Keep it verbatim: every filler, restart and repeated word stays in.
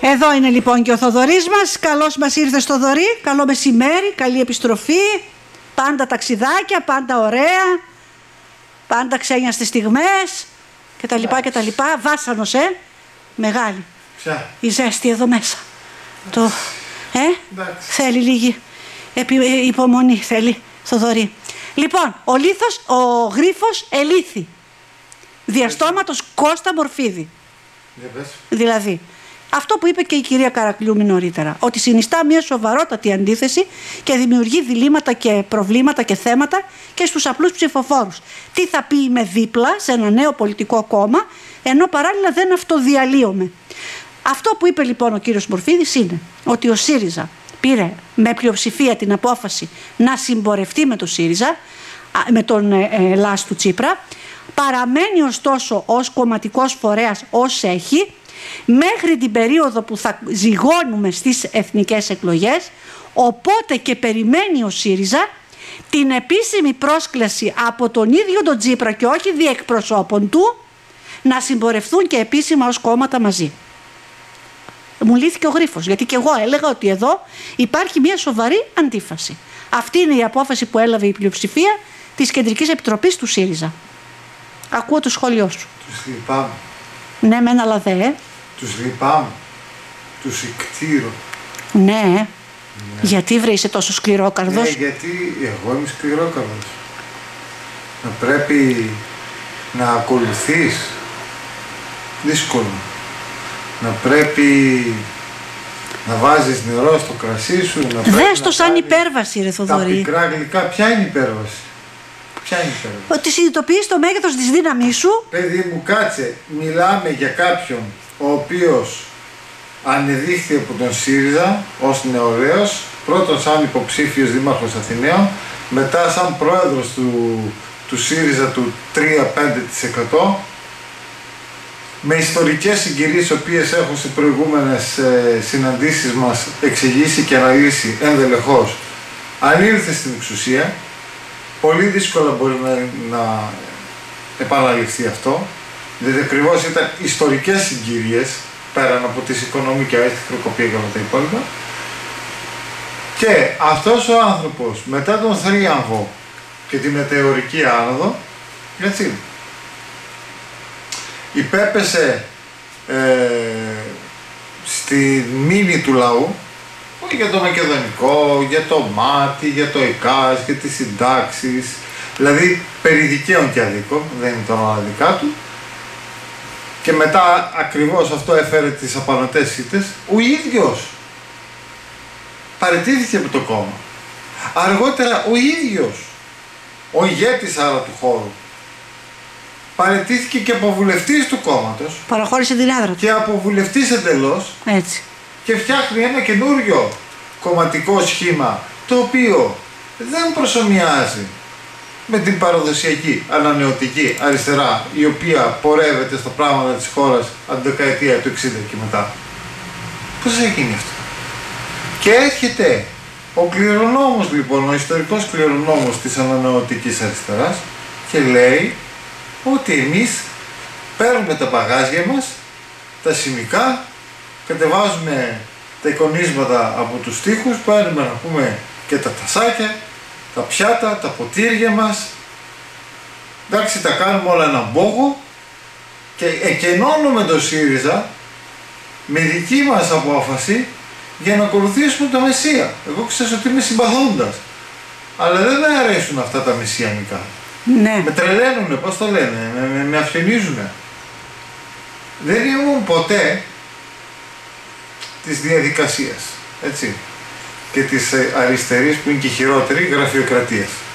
Εδώ είναι λοιπόν και ο Θοδωρής μας. Καλώς μας ήρθες, Θοδωρή. Καλό μεσημέρι, καλή επιστροφή. Πάντα ταξιδάκια, πάντα ωραία. Πάντα ξένιαστες στιγμές και τα λοιπά και τα λοιπά. Βάσανος, ε, μεγάλη. Ποια? Η ζέστη εδώ μέσα. Το, ε, Εντάξει. θέλει λίγη επι, υπομονή, θέλει, Θοδωρή. Λοιπόν, ο λίθος, ο γρίφος ελήθη. Διαστόματος Κώστα Μορφίδη. Δηλαδή, αυτό που είπε και η κυρία Καρακλούμη νωρίτερα, ότι συνιστά μια σοβαρότατη αντίθεση και δημιουργεί διλήμματα και προβλήματα και θέματα και στους απλούς ψηφοφόρους. Τι θα πει είμαι δίπλα σε ένα νέο πολιτικό κόμμα, ενώ παράλληλα δεν αυτοδιαλύομαι. Αυτό που είπε λοιπόν ο κύριος Μορφίδης είναι ότι ο ΣΥΡΙΖΑ πήρε με πλειοψηφία την απόφαση να συμπορευτεί με τον ΣΥΡΙΖΑ, με τον ε, ε, Λάς του Τσίπρα, παραμένει ωστόσο ως κομματικός φορέας ως έχει, μέχρι την περίοδο που θα ζυγώνουμε στις εθνικές εκλογές, οπότε και περιμένει ο ΣΥΡΙΖΑ την επίσημη πρόσκληση από τον ίδιο τον Τσίπρα και όχι διεκπροσώπων του να συμπορευτούν και επίσημα ως κόμματα μαζί. Μου λύθηκε ο γρίφος, γιατί και εγώ έλεγα ότι εδώ υπάρχει μια σοβαρή αντίφαση. Αυτή είναι η απόφαση που έλαβε η πλειοψηφία της Κεντρικής Επιτροπής του ΣΥΡΙΖΑ. Ακούω το σχόλιο σου. Τους λυπάμαι. Ναι, μεν αλλά δε. Τους λυπάμαι. Τους εκτήρω. Ναι. Ναι. Γιατί βρε είσαι τόσο σκληρόκαρδος? Ναι, γιατί εγώ είμαι σκληρόκαρδος. Να πρέπει να ακολουθείς. Δύσκολο. Να πρέπει να βάζεις νερό στο κρασί σου. Δες το σαν υπέρβαση, ρε Θοδωρή. Τα πικρά γλυκά. Ποια είναι η υπέρβαση? Ποια είναι η υπέρβαση? Ότι συνειδητοποιείς το μέγεθος της δύναμής σου. Παιδί μου, κάτσε. Μιλάμε για κάποιον ο οποίος ανεδείχθη από τον ΣΥΡΙΖΑ ως νεολαίος, πρώτον σαν υποψήφιος δήμαρχος Αθηναίων, μετά σαν πρόεδρος του, του ΣΥΡΙΖΑ του τρία με πέντε τοις εκατό, με ιστορικές συγκυρίες, οποίες έχω σε προηγούμενες ε, συναντήσεις μας εξηγήσει και αναλύσει ενδελεχώς. Αν ήρθε στην εξουσία, πολύ δύσκολα μπορεί να, να επαναληφθεί αυτό, διότι ακριβώς ήταν ιστορικές συγκυρίες, πέραν από τις οικονομικές, τη χρεοκοπία και όλα τα υπόλοιπα. Και αυτός ο άνθρωπος, μετά τον θρίαμβο και τη μετεωρική άνοδο, έτσι, υπέπεσε ε, στη μνήμη του λαού για το Μακεδονικό, για το ΜΑΤΙ, για το ΕΚΑΣ, για τις συντάξεις, δηλαδή περί δικαίων και αδίκων, δεν ήταν όλα δικά του. Και μετά ακριβώς αυτό έφερε τις απανωτές ήττες. Ο ίδιος παραιτήθηκε από το κόμμα. Αργότερα ο ίδιος, ο ηγέτης άρα του χώρου, παραιτήθηκε και από βουλευτής του κόμματος. Παραχώρησε την έδρα του. Και από βουλευτής εντελώς. Έτσι. Και φτιάχνει ένα καινούριο κομματικό σχήμα, το οποίο δεν προσομοιάζει με την παραδοσιακή ανανεωτική αριστερά, η οποία πορεύεται στα πράγματα της χώρας από την δεκαετία του εξήντα και μετά. Πώς έγινε αυτό? Και έρχεται ο κληρονόμος λοιπόν, ο ιστορικός κληρονόμος της ανανεωτικής αριστεράς και λέει ότι εμείς παίρνουμε τα παγάζια μας, τα σημικά, κατεβάζουμε τα εικονίσματα από τους τοίχους, παίρνουμε να πούμε και τα τασάκια, τα πιάτα, τα ποτήρια μας, εντάξει, τα κάνουμε όλα έναν μπόγο και εκενώνουμε το ΣΥΡΙΖΑ με δική μας απόφαση για να ακολουθήσουμε το Μεσσία. Εγώ ξέρω ότι είμαι συμπαθώντας, αλλά δεν με αρέσουν αυτά τα μεσιανικά. Ναι. Με τρελαίνουνε, πώς το λένε, με, με, με αυθενίζουνε. Δεν ήμουν ποτέ της διαδικασίας, έτσι, και της αριστερής που είναι και χειρότερη γραφειοκρατίας.